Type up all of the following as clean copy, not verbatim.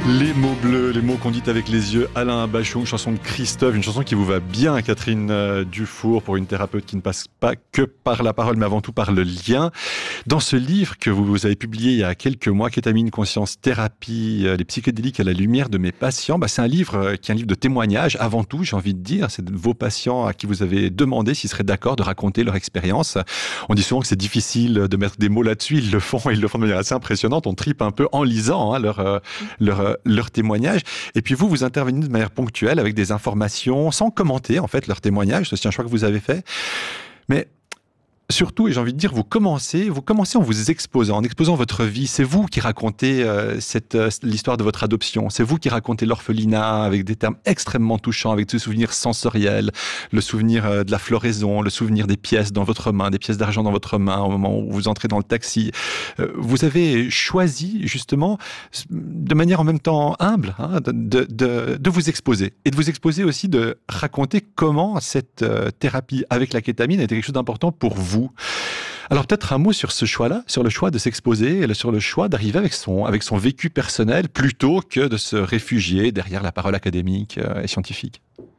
Les mots bleus, les mots qu'on dit avec les yeux, Alain Bachung, une chanson de Christophe, une chanson qui vous va bien, Catherine Dufour, pour une thérapeute qui ne passe pas que par la parole, mais avant tout par le lien. Dans ce livre que vous avez publié il y a quelques mois, Kétamine, Conscience, Thérapie, les psychédéliques à la lumière de mes patients, c'est un livre qui est un livre de témoignages, avant tout, j'ai envie de dire. C'est vos patients à qui vous avez demandé s'ils seraient d'accord de raconter leur expérience. On dit souvent que c'est difficile de mettre des mots là-dessus, ils le font de manière assez impressionnante, on tripe un peu en lisant leur témoignage. Et puis vous intervenez de manière ponctuelle avec des informations, sans commenter en fait leur témoignage. C'est aussi un choix que vous avez fait. Mais surtout, et j'ai envie de dire, vous commencez en vous exposant, en exposant votre vie. C'est vous qui racontez l'histoire de votre adoption. C'est vous qui racontez l'orphelinat avec des termes extrêmement touchants, avec des souvenirs sensoriels, le souvenir de la floraison, le souvenir des pièces dans votre main, des pièces d'argent dans votre main au moment où vous entrez dans le taxi. Vous avez choisi justement, de manière en même temps humble, de vous exposer. Et de vous exposer aussi, de raconter comment cette thérapie avec la kétamine a été quelque chose d'important pour vous. Alors peut-être un mot sur ce choix-là, sur le choix de s'exposer, et sur le choix d'arriver avec son vécu personnel plutôt que de se réfugier derrière la parole académique et scientifique.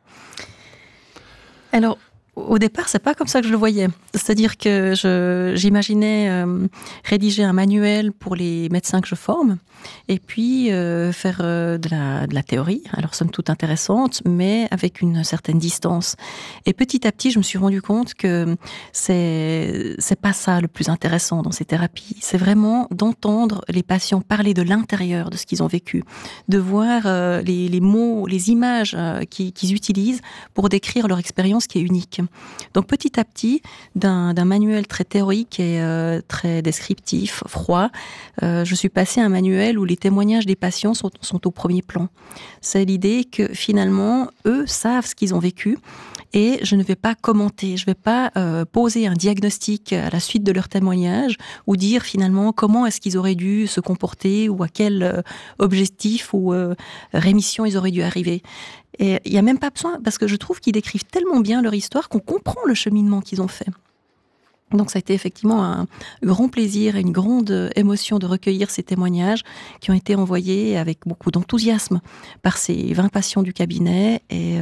Alors, au départ, c'est pas comme ça que je le voyais. C'est-à-dire que j'imaginais rédiger un manuel pour les médecins que je forme, et puis faire de la théorie, alors somme toute intéressante, mais avec une certaine distance. Et petit à petit, je me suis rendu compte que c'est pas ça le plus intéressant dans ces thérapies. C'est vraiment d'entendre les patients parler de l'intérieur de ce qu'ils ont vécu, de voir les mots, les images qu'ils utilisent pour décrire leur expérience qui est unique. Donc petit à petit, d'un manuel très théorique et très descriptif, froid, je suis passée à un manuel où les témoignages des patients sont au premier plan. C'est l'idée que finalement, eux savent ce qu'ils ont vécu et je ne vais pas commenter, je ne vais pas poser un diagnostic à la suite de leur témoignage ou dire finalement comment est-ce qu'ils auraient dû se comporter ou à quel objectif ou rémission ils auraient dû arriver. Et il n'y a même pas besoin, parce que je trouve qu'ils décrivent tellement bien leur histoire qu'on comprend le cheminement qu'ils ont fait. Donc ça a été effectivement un grand plaisir et une grande émotion de recueillir ces témoignages qui ont été envoyés avec beaucoup d'enthousiasme par ces 20 patients du cabinet et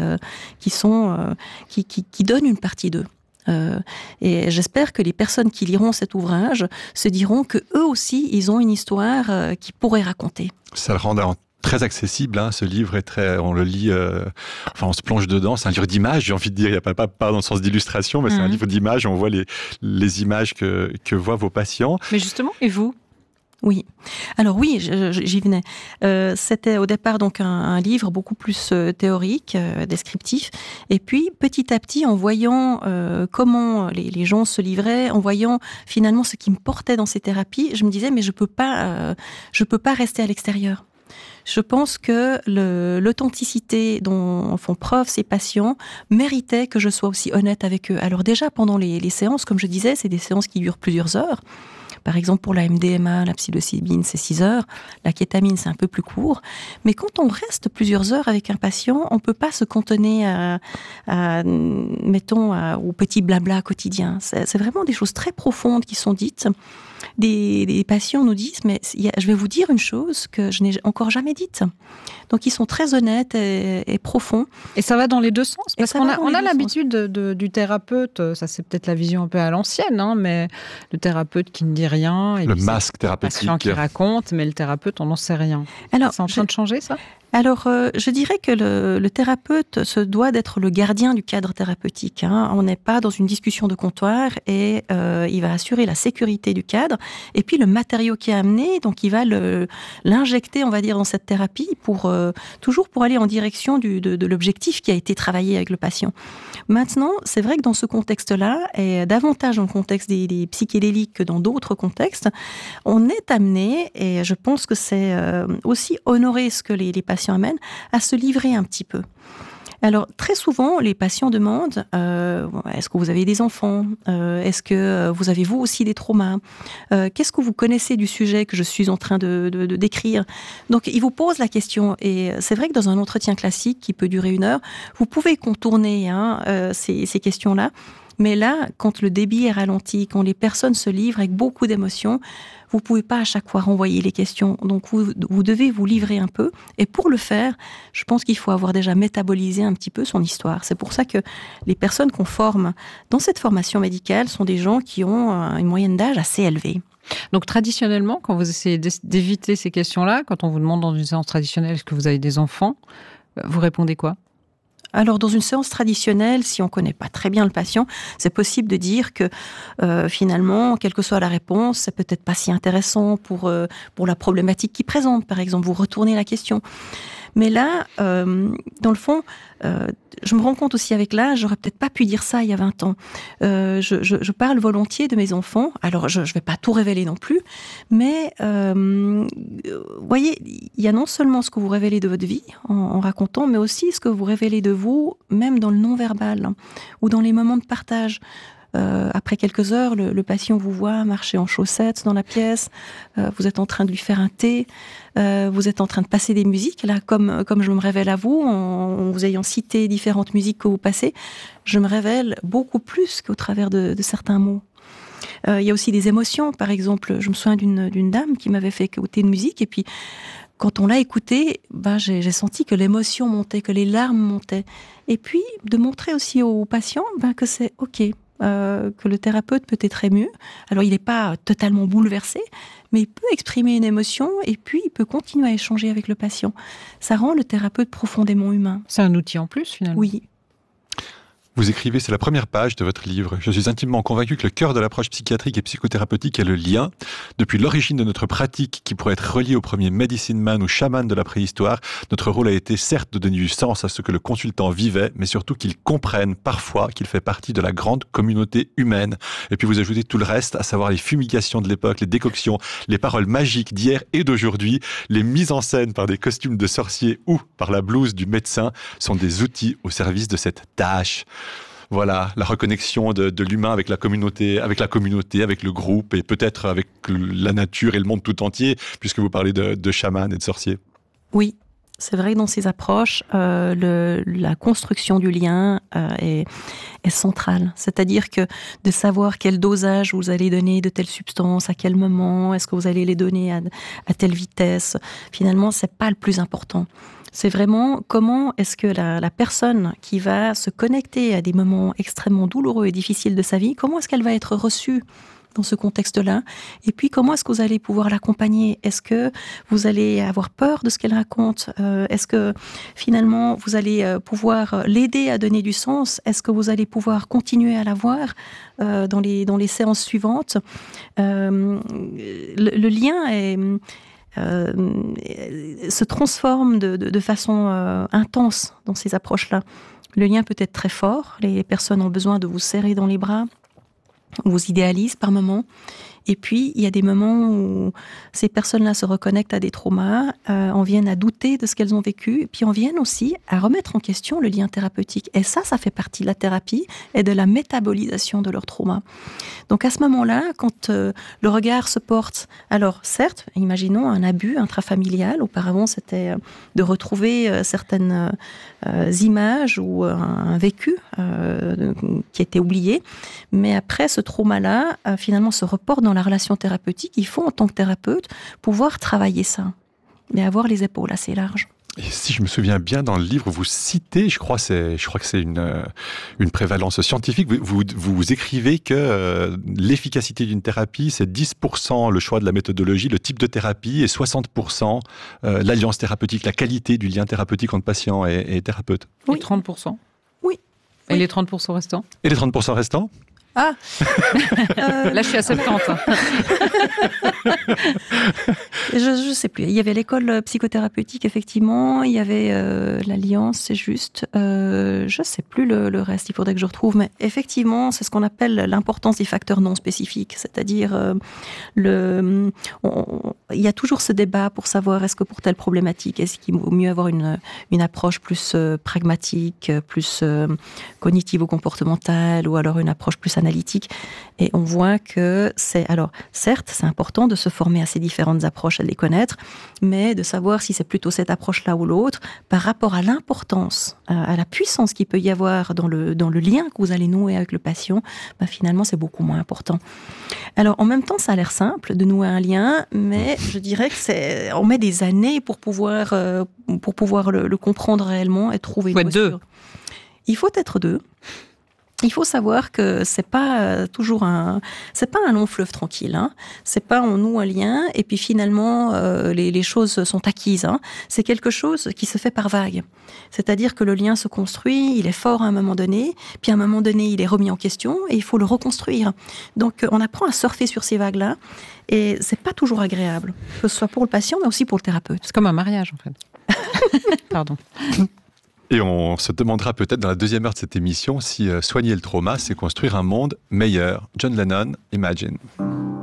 qui donnent une partie d'eux. Et j'espère que les personnes qui liront cet ouvrage se diront que eux aussi, ils ont une histoire qu'ils pourraient raconter. Ça le rend très accessible, ce livre est on le lit, on se plonge dedans. C'est un livre d'images, j'ai envie de dire. Il n'y a pas dans le sens d'illustration, mais c'est un livre d'images. On voit les images que voient vos patients. Mais justement, et vous ? Oui. Alors oui, j'y venais. C'était au départ donc un livre beaucoup plus théorique, descriptif. Et puis petit à petit, en voyant comment les gens se livraient, en voyant finalement ce qui me portait dans ces thérapies, je me disais mais je peux pas rester à l'extérieur. Je pense que l'authenticité dont font preuve ces patients méritait que je sois aussi honnête avec eux. Alors déjà, pendant les séances, comme je disais, c'est des séances qui durent plusieurs heures. Par exemple, pour la MDMA, la psilocybine, c'est 6 heures. La kétamine, c'est un peu plus court. Mais quand on reste plusieurs heures avec un patient, on peut pas se cantonner au petit blabla quotidien. C'est vraiment des choses très profondes qui sont dites. Des patients nous disent, mais je vais vous dire une chose que je n'ai encore jamais dite. Donc ils sont très honnêtes et profonds. Et ça va dans les deux sens, parce qu'on a l'habitude du thérapeute, ça c'est peut-être la vision un peu à l'ancienne, mais le thérapeute qui ne dit rien. Et le masque thérapeutique. Le patient qui raconte, mais le thérapeute, on n'en sait rien. Alors, c'est en train de changer ça ? Alors, je dirais que le thérapeute se doit d'être le gardien du cadre thérapeutique. On n'est pas dans une discussion de comptoir et il va assurer la sécurité du cadre. Et puis, le matériau qui est amené, donc il va l'injecter, on va dire, dans cette thérapie toujours pour aller en direction de l'objectif qui a été travaillé avec le patient. Maintenant, c'est vrai que dans ce contexte-là, et davantage dans le contexte des psychédéliques que dans d'autres contextes, on est amené, et je pense que c'est aussi honorer ce que les patients amènent, à se livrer un petit peu. Alors, très souvent, les patients demandent est-ce que vous avez des enfants ? Est-ce que vous avez vous aussi des traumas ? Qu'est-ce que vous connaissez du sujet que je suis en train de décrire ? Donc, ils vous posent la question. Et c'est vrai que dans un entretien classique qui peut durer 1 heure, vous pouvez contourner ces questions-là. Mais là, quand le débit est ralenti, quand les personnes se livrent avec beaucoup d'émotions, vous ne pouvez pas à chaque fois renvoyer les questions. Donc, vous devez vous livrer un peu. Et pour le faire, je pense qu'il faut avoir déjà métabolisé un petit peu son histoire. C'est pour ça que les personnes qu'on forme dans cette formation médicale sont des gens qui ont une moyenne d'âge assez élevée. Donc, traditionnellement, quand vous essayez d'éviter ces questions-là, quand on vous demande dans une séance traditionnelle est-ce que vous avez des enfants, vous répondez quoi ? Alors, dans une séance traditionnelle, si on ne connaît pas très bien le patient, c'est possible de dire que finalement, quelle que soit la réponse, c'est peut-être pas si intéressant pour la problématique qu'il présente. Par exemple, vous retournez la question. Mais là, dans le fond, je me rends compte aussi avec l'âge, j'aurais peut-être pas pu dire ça il y a 20 ans. Je parle volontiers de mes enfants. Alors, je vais pas tout révéler non plus, mais vous voyez, il y a non seulement ce que vous révélez de votre vie en racontant, mais aussi ce que vous révélez de vous, même dans le non-verbal ou dans les moments de partage. Après quelques heures, le patient vous voit marcher en chaussettes dans la pièce, vous êtes en train de lui faire un thé, vous êtes en train de passer des musiques. Là, comme je me révèle à vous, en vous ayant cité différentes musiques que vous passez, je me révèle beaucoup plus qu'au travers de certains mots. Il y a aussi des émotions. Par exemple, je me souviens d'une dame qui m'avait fait écouter une musique, et puis quand on l'a écoutée, j'ai senti que l'émotion montait, que les larmes montaient. Et puis, de montrer aussi aux patients que c'est OK. Que le thérapeute peut être ému. Alors, il n'est pas totalement bouleversé, mais il peut exprimer une émotion et puis il peut continuer à échanger avec le patient. Ça rend le thérapeute profondément humain. C'est un outil en plus, finalement. Oui. Vous écrivez, c'est la première page de votre livre. Je suis intimement convaincu que le cœur de l'approche psychiatrique et psychothérapeutique est le lien. Depuis l'origine de notre pratique, qui pourrait être reliée au premier medicine man ou chaman de la préhistoire, notre rôle a été certes de donner du sens à ce que le consultant vivait, mais surtout qu'il comprenne parfois qu'il fait partie de la grande communauté humaine. Et puis vous ajoutez tout le reste, à savoir les fumigations de l'époque, les décoctions, les paroles magiques d'hier et d'aujourd'hui, les mises en scène par des costumes de sorciers ou par la blouse du médecin sont des outils au service de cette tâche. Voilà, la reconnexion de l'humain avec la communauté, avec le groupe et peut-être avec la nature et le monde tout entier, puisque vous parlez de chamans et de sorciers. Oui, c'est vrai que dans ces approches, la construction du lien est centrale. C'est-à-dire que de savoir quel dosage vous allez donner de telle substance, à quel moment, est-ce que vous allez les donner à telle vitesse, finalement, c'est pas le plus important. C'est vraiment comment est-ce que la personne qui va se connecter à des moments extrêmement douloureux et difficiles de sa vie, comment est-ce qu'elle va être reçue dans ce contexte-là? Et puis, comment est-ce que vous allez pouvoir l'accompagner? Est-ce que vous allez avoir peur de ce qu'elle raconte? Est-ce que, finalement, vous allez pouvoir l'aider à donner du sens? Est-ce que vous allez pouvoir continuer à la voir dans les séances suivantes? Le lien se transforme de façon intense dans ces approches-là. Le lien peut être très fort, les personnes ont besoin de vous serrer dans les bras, on vous idéalise par moments, et puis il y a des moments où ces personnes-là se reconnectent à des traumas, en viennent à douter de ce qu'elles ont vécu, et puis en viennent aussi à remettre en question le lien thérapeutique. Et ça fait partie de la thérapie et de la métabolisation de leur trauma. Donc à ce moment-là, quand le regard se porte, alors certes, imaginons un abus intrafamilial, auparavant c'était de retrouver certaines images ou un vécu qui était oublié, mais après ce trauma-là, finalement se reporte dans la relation thérapeutique. Il faut en tant que thérapeute pouvoir travailler ça, mais avoir les épaules assez larges. Et si je me souviens bien, dans le livre, vous citez, je crois que c'est une prévalence scientifique, vous écrivez que l'efficacité d'une thérapie, c'est 10% le choix de la méthodologie, le type de thérapie, et 60% l'alliance thérapeutique, la qualité du lien thérapeutique entre patient et thérapeute. Oui. Et 30%? Oui. Et les 30% restants? Et les 30% restants? Ah Là, je suis à 70. Je sais plus. Il y avait l'école psychothérapeutique, effectivement. Il y avait l'Alliance, c'est juste. Je sais plus le reste. Il faudrait que je retrouve. Mais effectivement, c'est ce qu'on appelle l'importance des facteurs non spécifiques. C'est-à-dire, il y a toujours ce débat pour savoir est-ce que pour telle problématique, est-ce qu'il vaut mieux avoir une approche plus pragmatique, plus cognitive ou comportementale, ou alors une approche plus analytique. Et on voit que alors certes, c'est important de se former à ces différentes approches, à les connaître, mais de savoir si c'est plutôt cette approche-là ou l'autre, par rapport à l'importance, à la puissance qu'il peut y avoir dans le lien que vous allez nouer avec le patient, finalement, c'est beaucoup moins important. Alors, en même temps, ça a l'air simple de nouer un lien, mais je dirais que on met des années pour pouvoir le comprendre réellement et trouver une posture. Il faut être deux. Il faut savoir que c'est pas toujours c'est pas un long fleuve tranquille. C'est pas on noue un lien et puis finalement les choses sont acquises. C'est quelque chose qui se fait par vagues. C'est-à-dire que le lien se construit, il est fort à un moment donné, puis à un moment donné il est remis en question et il faut le reconstruire. Donc on apprend à surfer sur ces vagues-là et c'est pas toujours agréable, que ce soit pour le patient mais aussi pour le thérapeute. C'est comme un mariage en fait. Pardon. Et on se demandera peut-être dans la deuxième heure de cette émission si soigner le trauma, c'est construire un monde meilleur. John Lennon, Imagine.